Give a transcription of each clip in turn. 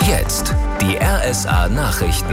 Jetzt die RSA Nachrichten.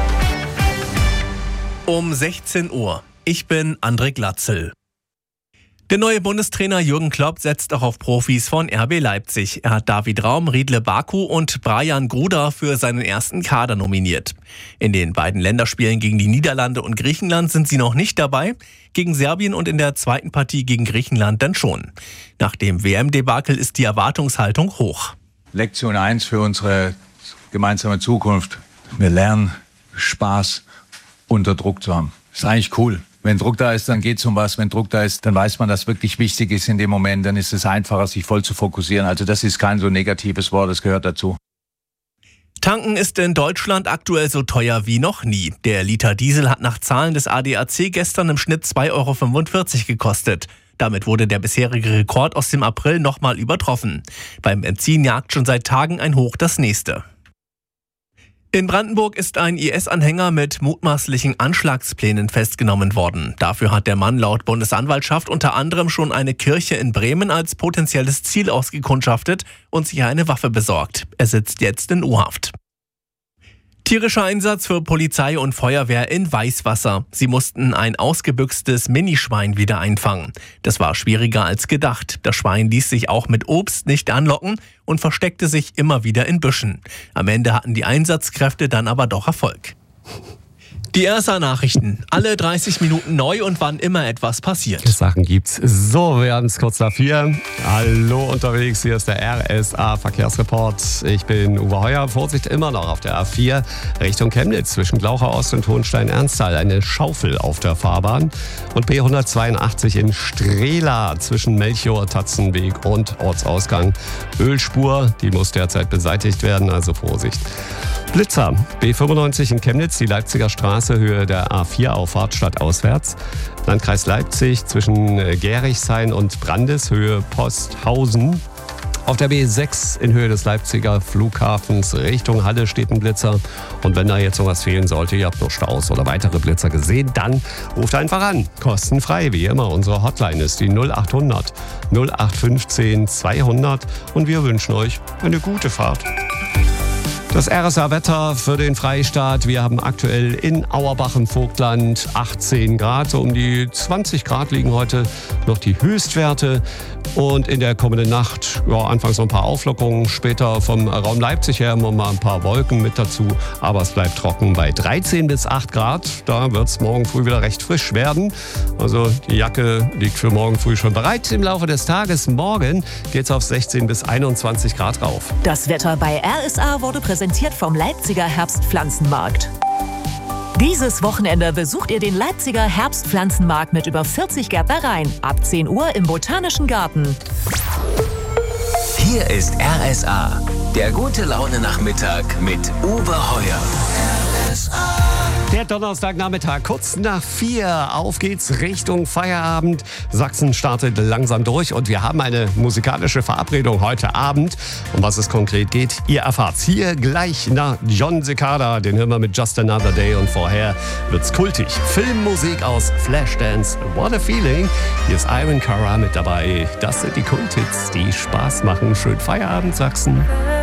Um 16 Uhr. Ich bin André Glatzel. Der neue Bundestrainer Jürgen Klopp setzt auch auf Profis von RB Leipzig. Er hat David Raum, Riedle Baku und Brian Gruda für seinen ersten Kader nominiert. In den beiden Länderspielen gegen die Niederlande und Griechenland sind sie noch nicht dabei, gegen Serbien und in der zweiten Partie gegen Griechenland dann schon. Nach dem WM-Debakel ist die Erwartungshaltung hoch. Lektion 1 für unsere gemeinsame Zukunft. Wir lernen, Spaß unter Druck zu haben. Ist eigentlich cool. Wenn Druck da ist, dann geht's um was. Wenn Druck da ist, dann weiß man, dass wirklich wichtig ist in dem Moment. Dann ist es einfacher, sich voll zu fokussieren. Also das ist kein so negatives Wort, das gehört dazu. Tanken ist in Deutschland aktuell so teuer wie noch nie. Der Liter Diesel hat nach Zahlen des ADAC gestern im Schnitt 2,45 € gekostet. Damit wurde der bisherige Rekord aus dem April nochmal übertroffen. Beim Benzin jagt schon seit Tagen ein Hoch das nächste. In Brandenburg ist ein IS-Anhänger mit mutmaßlichen Anschlagsplänen festgenommen worden. Dafür hat der Mann laut Bundesanwaltschaft unter anderem schon eine Kirche in Bremen als potenzielles Ziel ausgekundschaftet und sich eine Waffe besorgt. Er sitzt jetzt in U-Haft. Tierischer Einsatz für Polizei und Feuerwehr in Weißwasser. Sie mussten ein ausgebüchstes Minischwein wieder einfangen. Das war schwieriger als gedacht. Das Schwein ließ sich auch mit Obst nicht anlocken und versteckte sich immer wieder in Büschen. Am Ende hatten die Einsatzkräfte dann aber doch Erfolg. Die RSA-Nachrichten. Alle 30 Minuten neu und wann immer etwas passiert. Sachen gibt's. So, wir haben es kurz nach 4. Hallo unterwegs, hier ist der RSA-Verkehrsreport. Ich bin Uwe Heuer. Vorsicht immer noch auf der A4 Richtung Chemnitz zwischen Glauchau Ost und Hohenstein-Ernsthal. Eine Schaufel auf der Fahrbahn. Und B182 in Strehla zwischen Melchior, Tatzenweg und Ortsausgang. Ölspur, die muss derzeit beseitigt werden, also Vorsicht. Blitzer, B95 in Chemnitz, die Leipziger Straße, Höhe der A4-Auffahrt stadtauswärts. Landkreis Leipzig zwischen Gerichshain und Brandes, Höhe Posthausen. Auf der B6 in Höhe des Leipziger Flughafens Richtung Halle steht ein Blitzer. Und wenn da jetzt noch was fehlen sollte, ihr habt noch Staus oder weitere Blitzer gesehen, dann ruft einfach an. Kostenfrei, wie immer. Unsere Hotline ist die 0800 0815 200 und wir wünschen euch eine gute Fahrt. Das RSA-Wetter für den Freistaat. Wir haben aktuell in Auerbach im Vogtland 18 Grad. So um die 20 Grad liegen heute noch die Höchstwerte. Und in der kommenden Nacht, anfangs noch ein paar Auflockerungen. Später vom Raum Leipzig her immer mal ein paar Wolken mit dazu. Aber es bleibt trocken bei 13 bis 8 Grad. Da wird es morgen früh wieder recht frisch werden. Also die Jacke liegt für morgen früh schon bereit. Im Laufe des Tages morgen geht es auf 16 bis 21 Grad rauf. Das Wetter bei RSA wurde präsentiert vom Leipziger Herbstpflanzenmarkt. Dieses Wochenende besucht ihr den Leipziger Herbstpflanzenmarkt mit über 40 Gärtnereien. Ab 10 Uhr im Botanischen Garten. Hier ist RSA, der gute Laune-Nachmittag mit Uwe Heuer. RSA. Der Donnerstagnachmittag, kurz nach 4. Auf geht's Richtung Feierabend. Sachsen startet langsam durch und wir haben eine musikalische Verabredung heute Abend. Um was es konkret geht, ihr erfahrt's hier gleich nach John Cicada. Den hören wir mit Just Another Day und vorher wird's kultig. Filmmusik aus Flashdance, What a Feeling. Hier ist Iron Cara mit dabei. Das sind die Kulthits, die Spaß machen. Schönen Feierabend, Sachsen.